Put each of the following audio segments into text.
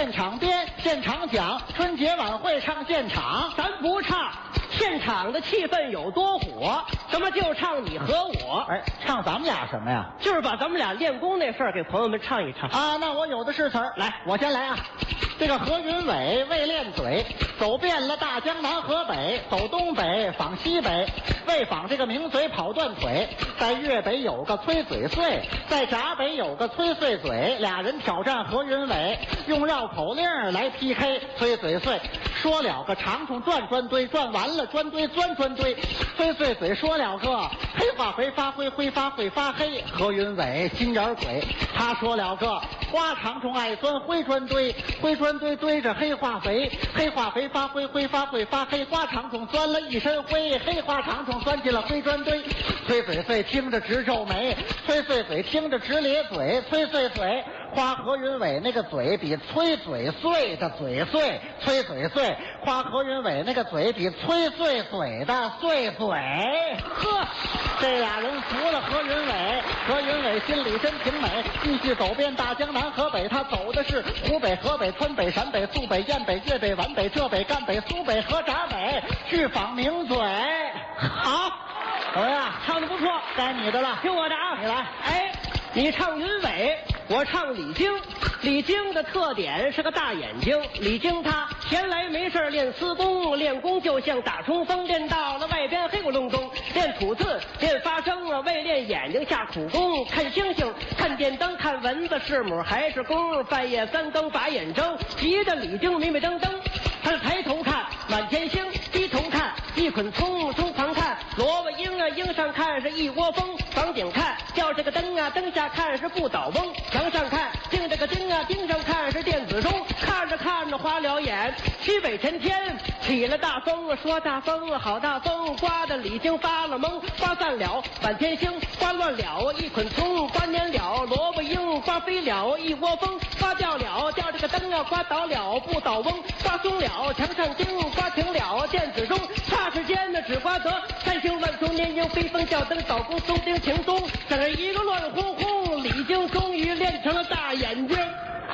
现场编，现场讲，春节晚会唱现场。 咱不唱，现场的气氛有多火，咱们就唱你和我。 哎，唱咱们俩什么呀？ 就是把咱们俩练功那事儿给朋友们唱一唱啊。那我有的是词儿，来，我先来啊。这个何云伟为练嘴，走遍了大江南河北，走东北访西北，为访这个名嘴跑断腿。在粤北有个崔嘴碎，在闸北有个崔碎嘴，俩人挑战何云伟，用绕口令来 PK。崔嘴碎说了个长虫转砖堆，转完了砖堆钻砖堆。崔碎嘴说了个黑化肥发灰，挥发会发黑。何云伟心眼鬼，他说了个花长虫爱钻灰砖堆，灰砖堆堆着黑化肥，黑化肥发灰，挥发会发黑。花长虫钻了一身灰，黑花长虫钻进了灰砖堆。崔嘴碎听着直皱眉，崔碎嘴听着直咧嘴，崔碎嘴夸何云伟那个嘴比崔嘴碎的嘴碎，崔嘴碎夸何云伟那个嘴比崔碎嘴的碎嘴。呵，这俩人服了何云伟，何云伟心里真挺美。继续走遍大江南河北，他走的是湖北、河北、川北、陕北、苏北、燕北、粤北、皖北、浙北、赣北、苏北和闸北，去访名嘴。 好， 怎么样？ 唱得不错， 该你的了， 听我的啊， 你来。 哎，你唱云伟，我唱李菁。李菁的特点是个大眼睛，李菁他闲来没事练私功，练功就像打冲锋，练到了外边黑咕隆咚，练吐字练发声啊，为练眼睛下苦功，看星星看电灯看蚊子是母还是公，半夜三更把眼睁，急得李菁迷迷瞪瞪。他是抬头看满天星，低头看一捆葱，葱旁看萝卜缨啊，缨上看是一窝蜂，房顶看吊这个灯啊，灯下看是不倒翁，墙上看钉这个钉啊，钉上看是电子钟，看着看着花了眼。西北前天起了大风啊，说大风啊好大风，刮得李菁发了懵，刮散了满天星，刮乱了一捆葱，刮蔫了萝卜缨，刮飞了一窝蜂，刮掉了吊这个灯啊，刮倒了不倒翁，刮松了墙上钉，刮停了电子钟，霎时间呢只刮得三星乱冲，连营飞风吊灯倒弓松钉停松，整个一个乱哄哄，李菁终于练成了大眼睛。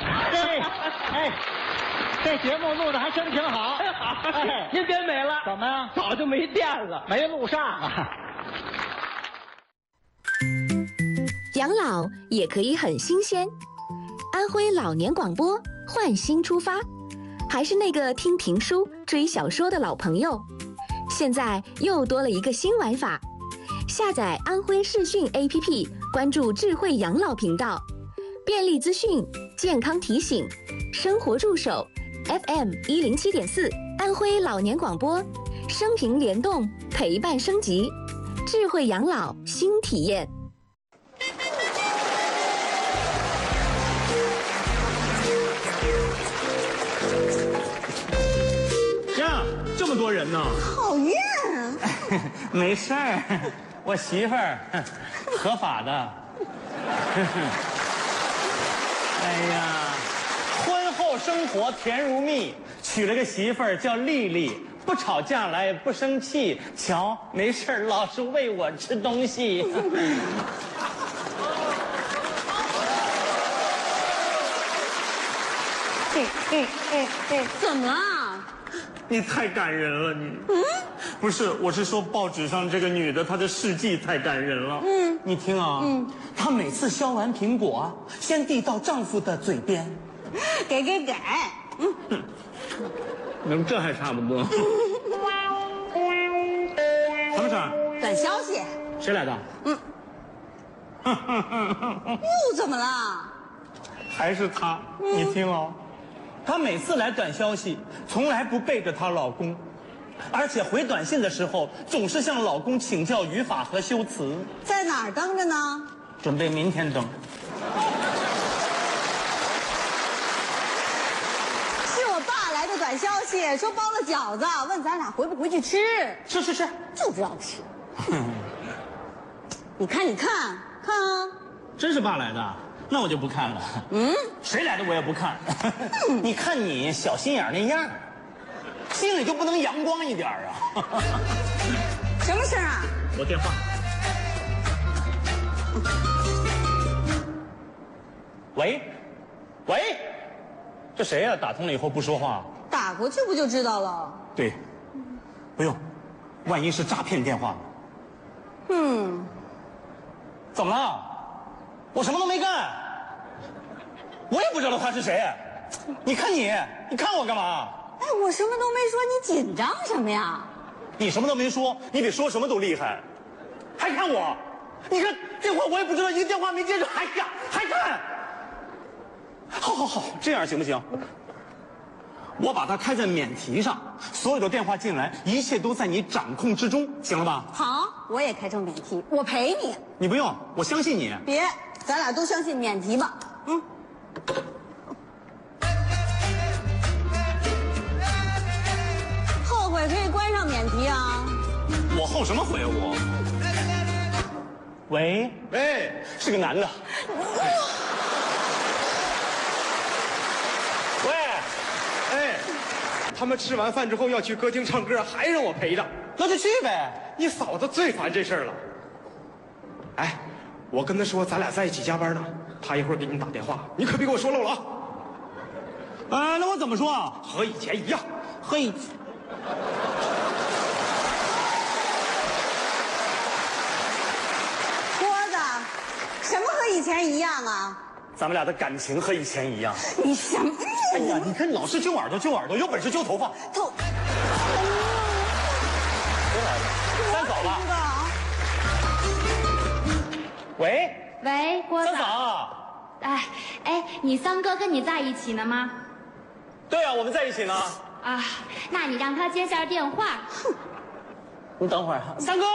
这节目录的还真挺好。 好，您别美了。 怎么样？ 早就没电了， 没录上啊。 养老也可以很新鲜。安徽老年广播换新出发，还是那个听评书、追小说的老朋友，现在又多了一个新玩法。下载安徽视讯 APP， 关注智慧养老频道，便利资讯、健康提醒、生活助手 FM107.4， 安徽老年广播，生平联动，陪伴升级，智慧养老新体验。 呀，这么多人呢！ 讨厌。 没事儿，我媳妇儿合法的。哎呀，婚后生活甜如蜜，娶了个媳妇儿叫丽丽，不吵架来不生气，瞧没事儿老是喂我吃东西。 怎么了？ 你太感人了，你。不是，我是说报纸上这个女的，她的事迹太感人了。你听啊，她每次削完苹果，先递到丈夫的嘴边， 给。 这还差不多。什么事儿？ 短消息。 谁来的？ 又怎么了？ 还是她。你听哦，她每次来短消息，从来不背着她老公。而且回短信的时候，总是向老公请教语法和修辞。 在哪儿登着呢？ 准备明天登。 是我爸来的短消息，说包了饺子，问咱俩回不回去吃。 吃， 就知道吃。你看啊！ 真是爸来的，那我就不看了。谁来的我也不看。你看你小心眼那样。心里就不能阳光一点啊？ 什么事儿啊？ 我电话。喂， 这谁呀？打通了以后不说话？ 打过去不就知道了？ 对，不用，万一是诈骗电话呢？怎么了？我什么都没干，我也不知道他是谁。你看你看我干嘛？ 哎，我什么都没说，你紧张什么呀？ 你什么都没说，你比说什么都厉害，还看我？你看电话我也不知道，一个电话没接着还看。好，这样行不行？我把它开在免提上，所有的电话进来，一切都在你掌控之中，行了吧？ 好，我也开成免提，我陪你。 你不用，我相信你。 别，咱俩都相信免提吧。后悔可以关上免提啊。 我后什么悔啊我？喂，是个男的。 他们吃完饭之后要去歌厅唱歌，还让我陪着， 那就去呗。 你嫂子最烦这事儿了。哎，我跟她说咱俩在一起加班呢，她一会儿给你打电话，你可别给我说漏了啊。 那我怎么说啊？ 和以前一样。 嘿， 郭子，什么和以前一样啊？ 咱们俩的感情和以前一样。 你什么？ 哎呀，你看老是揪耳朵，有本事揪头发。 头。 谁来了？三嫂吧。喂， 郭嫂。 三嫂。 哎，你三哥跟你在一起呢吗？ 对啊，我们在一起呢。 啊，那你让他接下电话。 哼， 你等会儿，三哥，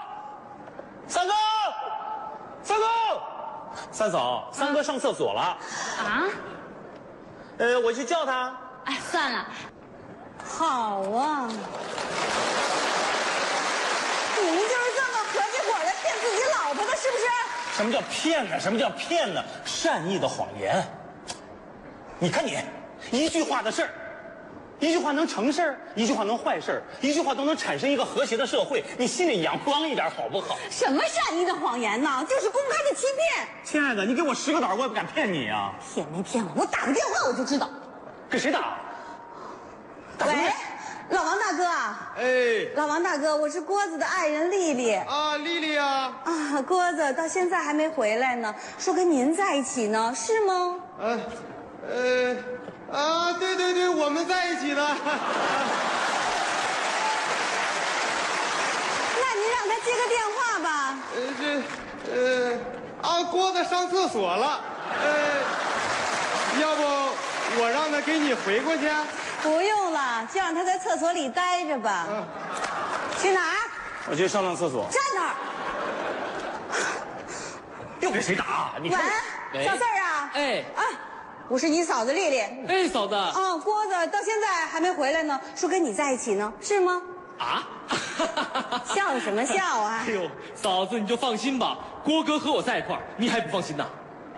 三嫂，三哥上厕所了。 啊？ 我去叫他。 哎，算了。 好啊。你们就是这么合计伙来骗自己老婆的，是不是？ 什么叫骗呢？什么叫骗呢？善意的谎言。你看你，一句话的事儿，一句话能成事儿，一句话能坏事儿，一句话都能产生一个和谐的社会，你心里阳光一点好不好？ 什么善意的谎言呢？就是公开的欺骗。 亲爱的，你给我10个胆，我也不敢骗你啊！ 骗没骗我？我打个电话我就知道。 给谁打？ 喂，老王大哥啊！老王大哥，我是郭子的爱人丽丽。 啊，丽丽啊。 啊，郭子到现在还没回来呢，说跟您在一起呢，是吗？ 对，我们在一起呢。 那您让他接个电话吧。 郭子上厕所了。要不我让他给你回过去？ 不用了，就让他在厕所里待着吧。去哪儿？ 我去上厕所。 站那儿。 又给谁打？你看。 喂，小四儿啊。我是你嫂子丽丽。 哎，嫂子。 郭子到现在还没回来呢，说跟你在一起呢，是吗？ 啊？ 笑什么笑啊？ 哎呦，嫂子你就放心吧，郭哥和我在一块儿，你还不放心呐？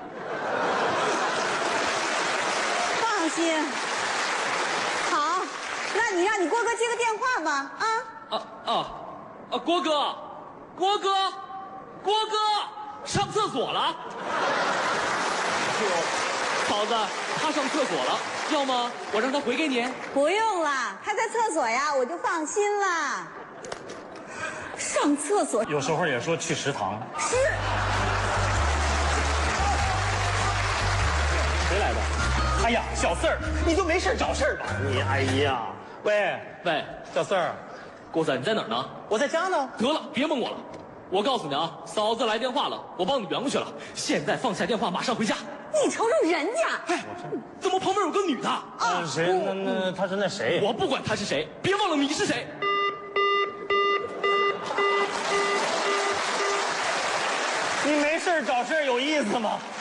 放心。好，那你让你郭哥接个电话吧。 郭哥，上厕所了。嫂子，他上厕所了，要吗？我让他回给你。 不用了，他在厕所呀，我就放心了。上厕所有时候也说去食堂。 是。 谁来的？哎呀，小四儿，你就没事找事儿吧？你哎呀，喂，小四儿， 郭子，你在哪儿呢？ 我在家呢。 得了，别蒙我了。我告诉你啊，嫂子来电话了，我帮你圆过去了。现在放下电话，马上回家。 你瞅瞅人家， 哎，怎么旁边有个女的？ 谁？那他是那谁？ 我不管他是谁，别忘了你是谁。 你没事找事有意思吗？